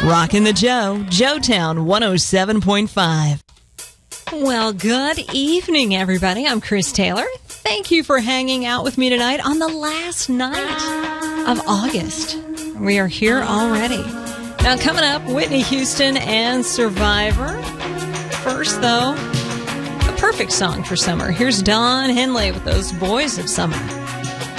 Rockin' the Joe, Joetown 107.5. Well, good evening, everybody. I'm Chris Taylor. Thank you for hanging out with me tonight on the last night of August. We are here already. Now, coming up, Whitney Houston and Survivor. First, though, the perfect song for summer. Here's Don Henley with those Boys of Summer.